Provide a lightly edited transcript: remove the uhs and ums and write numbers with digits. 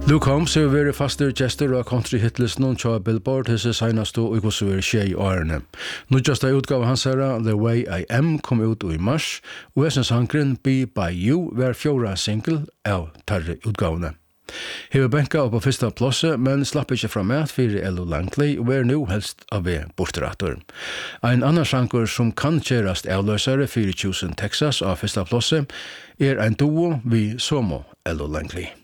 Luke Combs har vært faste gestor av country-hitlisten og tja Billboard hese senast og hos vært skje i årene. Nødjasta utgave hans herra The Way I Am kom ut i mars, og hesens sangren Be By You var 4. single av tarre utgavene. Hever benka opp på første plasse, men slapp ikke fra med for Elo Langley og er nå helst av borterator. En annan sanger som kan kjærast avløsere for Houston, Texas av første plasse er en duo vi Somo Elo Langley.